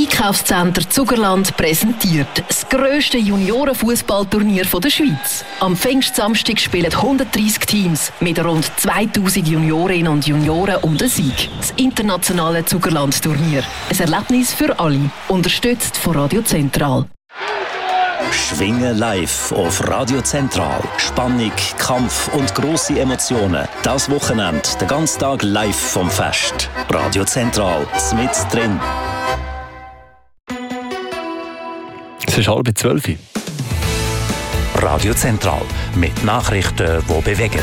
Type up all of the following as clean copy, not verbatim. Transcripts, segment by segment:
Einkaufscenter Zugerland präsentiert das grösste Juniorenfußballturnier der Schweiz. Am Pfingstsamstag spielen 130 Teams mit rund 2000 Juniorinnen und Junioren um den Sieg. Das internationale Zugerland-Turnier. Ein Erlebnis für alle. Unterstützt von Radio Zentral. Schwingen live auf Radio Zentral. Spannung, Kampf und grosse Emotionen. Das Wochenende, den ganzen Tag live vom Fest. Radio Zentral, mit drin. Es ist 11:30. Radio Zentral, mit Nachrichten, die bewegen.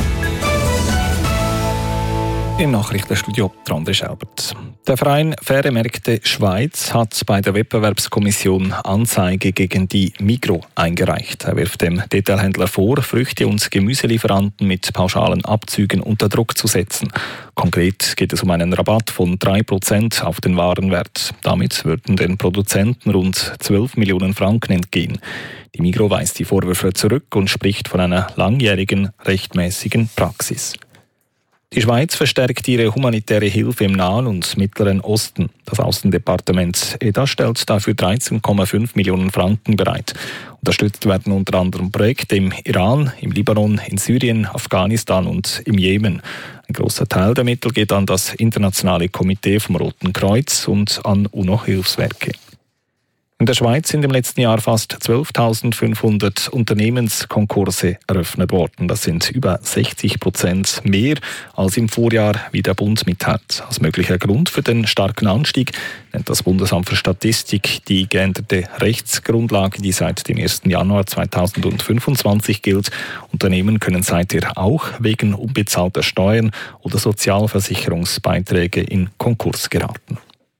Im Nachrichtenstudio André Schaubert. Der Verein Faire Märkte Schweiz hat bei der Wettbewerbskommission Anzeige gegen die Migros eingereicht. Er wirft dem Detailhändler vor, Früchte- und Gemüselieferanten mit pauschalen Abzügen unter Druck zu setzen. Konkret geht es um einen Rabatt von 3% auf den Warenwert. Damit würden den Produzenten rund 12 Millionen Franken entgehen. Die Migros weist die Vorwürfe zurück und spricht von einer langjährigen rechtmäßigen Praxis. Die Schweiz verstärkt ihre humanitäre Hilfe im Nahen und Mittleren Osten. Das Außendepartement EDA stellt dafür 13,5 Millionen Franken bereit. Unterstützt werden unter anderem Projekte im Iran, im Libanon, in Syrien, Afghanistan und im Jemen. Ein großer Teil der Mittel geht an das Internationale Komitee vom Roten Kreuz und an UNO-Hilfswerke. In der Schweiz sind im letzten Jahr fast 12.500 Unternehmenskonkurse eröffnet worden. Das sind über 60% mehr als im Vorjahr, wie der Bund mitteilt. Als möglicher Grund für den starken Anstieg nennt das Bundesamt für Statistik die geänderte Rechtsgrundlage, die seit dem 1. Januar 2025 gilt. Unternehmen können seither auch wegen unbezahlter Steuern oder Sozialversicherungsbeiträge in Konkurs geraten.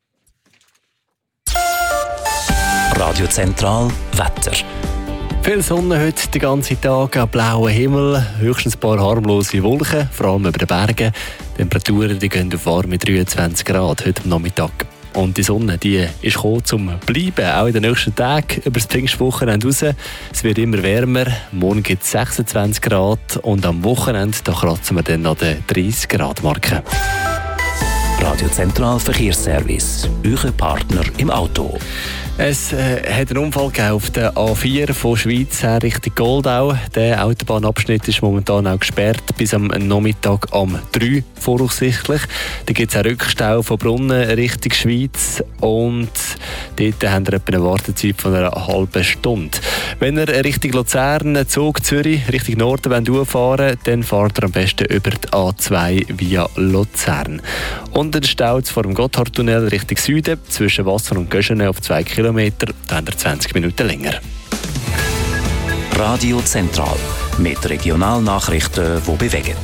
Radio Zentral Wetter. Viel Sonne heute den ganzen Tag, ein blauer Himmel, höchstens ein paar harmlose Wolken, vor allem über den Bergen. Die Temperaturen die gehen auf warme 23 Grad heute am Nachmittag. Und die Sonne die ist gekommen zum Bleiben, auch in den nächsten Tagen über das Pfingstwochenende raus. Es wird immer wärmer, morgen gibt es 26 Grad und am Wochenende da kratzen wir dann an der 30 Grad Marke. Radio Zentral Verkehrsservice, euer Partner im Auto. Es hat einen Unfall gegeben auf der A4 von Schweiz her Richtung Goldau. Der Autobahnabschnitt ist momentan auch gesperrt bis am Nachmittag um 3 voraussichtlich. Da gibt es einen Rückstau von Brunnen Richtung Schweiz und dort haben wir etwa eine Wartezeit von einer halben Stunde. Wenn ihr Richtung Luzern, Zug, Zürich, Richtung Norden fahren wollt, dann fahrt ihr am besten über die A2 via Luzern. Und der Stau vor dem Gotthardtunnel Richtung Süden zwischen Wasser und Göschene auf 2 Kilometer, da haben wir 20 Minuten länger. Radio Zentral mit Regionalnachrichten, die bewegen.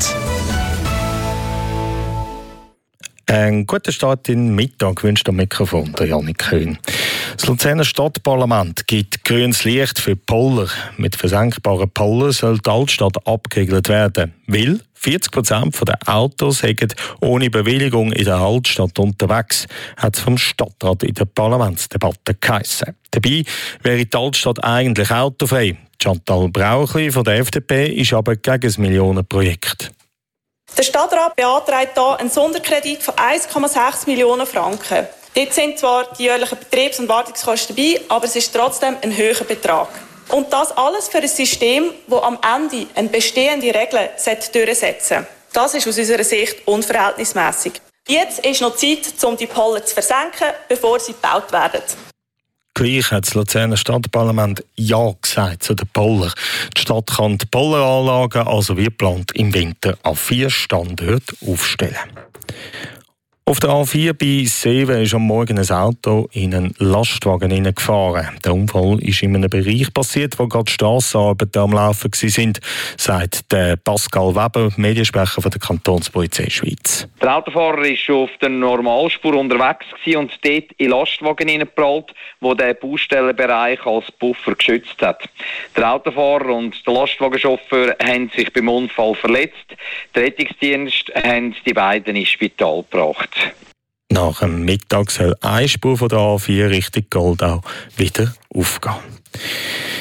Einen guten Start in den Mittag wünscht am Mikrofon der Janik Köhn. Das Luzerner Stadtparlament gibt grünes Licht für Poller. Mit versenkbaren Pollern soll die Altstadt abgeriegelt werden, weil 40% der Autos sind ohne Bewilligung in der Altstadt unterwegs, hat es vom Stadtrat in der Parlamentsdebatte geheissen. Dabei wäre die Altstadt eigentlich autofrei. Chantal Brauchli von der FDP ist aber gegen das Millionenprojekt. Der Stadtrat beantragt hier einen Sonderkredit von 1,6 Millionen Franken. Dort sind zwar die jährlichen Betriebs- und Wartungskosten dabei, aber es ist trotzdem ein hoher Betrag. Und das alles für ein System, das am Ende eine bestehende Regel durchsetzen sollte. Das ist aus unserer Sicht unverhältnismäßig. Jetzt ist noch Zeit, um die Pollen zu versenken, bevor sie gebaut werden. Gleich hat das Luzerner Stadtparlament Ja gesagt zu den Poller. Die Stadt kann die Polleranlagen also wie geplant im Winter an 4 Standorten aufstellen. Auf der A4 bei Seewen ist am Morgen ein Auto in einen Lastwagen hineingefahren. Der Unfall ist in einem Bereich passiert, wo gerade Strassenarbeiten am Laufen waren, sagt der Pascal Weber, Mediensprecher von der Kantonspolizei Schweiz. Der Autofahrer war auf der Normalspur unterwegs und dort in den Lastwagen hineingeprallt, wo der Baustellenbereich als Puffer geschützt hat. Der Autofahrer und der Lastwagenchauffeur haben sich beim Unfall verletzt. Der Rettungsdienst hat die beiden ins Spital gebracht. Nach dem Mittag soll eine Spur von der A4 Richtung Goldau wieder aufgehen.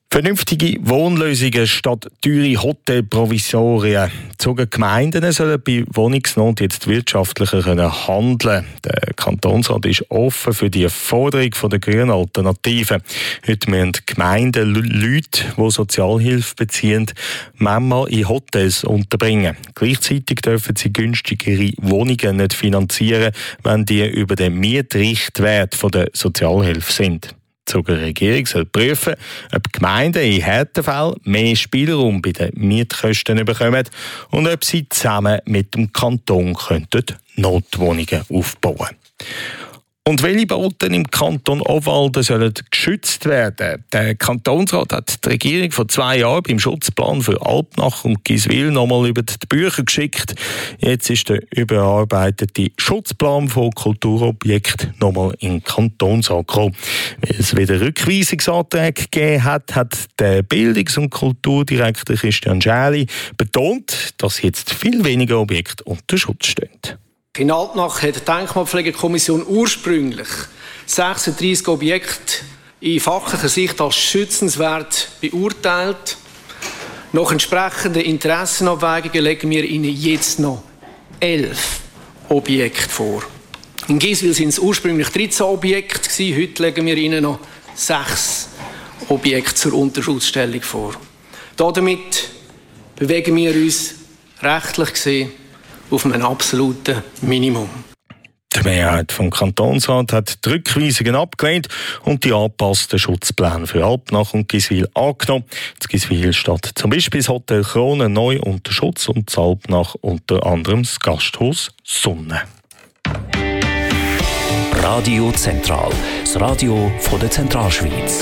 Vernünftige Wohnlösungen statt teure Hotelprovisorien. Die Gemeinden sollen bei Wohnungsnot jetzt wirtschaftlicher handeln können. Der Kantonsrat ist offen für die Forderung der grünen Alternative. Heute müssen Gemeinden Leute, die Sozialhilfe beziehen, manchmal in Hotels unterbringen. Gleichzeitig dürfen sie günstigere Wohnungen nicht finanzieren, wenn die über den Mietrichtwert der Sozialhilfe sind. Die Regierung soll prüfen, ob Gemeinden in Härtefällen mehr Spielraum bei den Mietkosten bekommen und ob sie zusammen mit dem Kanton Notwohnungen aufbauen können. Und welche Bauten im Kanton Obwalden sollen geschützt werden? Der Kantonsrat hat die Regierung vor 2 Jahren beim Schutzplan für Alpnach und Giswil nochmal über die Bücher geschickt. Jetzt ist der überarbeitete Schutzplan von Kulturobjekten nochmal in den Kantonsrat gekommen. Weil es wieder Rückweisungsanträge gegeben hat, hat der Bildungs- und Kulturdirektor Christian Schäli betont, dass jetzt viel weniger Objekte unter Schutz stehen. In Alpnach hat die Denkmalpflegekommission ursprünglich 36 Objekte in fachlicher Sicht als schützenswert beurteilt. Nach entsprechenden Interessenabwägungen legen wir Ihnen jetzt noch 11 Objekte vor. In Giswil waren es ursprünglich 13 Objekte, heute legen wir Ihnen noch 6 Objekte zur Unterschutzstellung vor. Damit bewegen wir uns rechtlich gesehen auf einem absoluten Minimum. Die Mehrheit vom Kantonsrat hat die Rückweisungen abgelehnt und die angepassten Schutzpläne für Alpnach und Giswil angenommen. In Giswil steht zum Beispiel das Hotel Krone neu unter Schutz und in Alpnach unter anderem das Gasthaus Sonne. Radio Zentral, das Radio von der Zentralschweiz.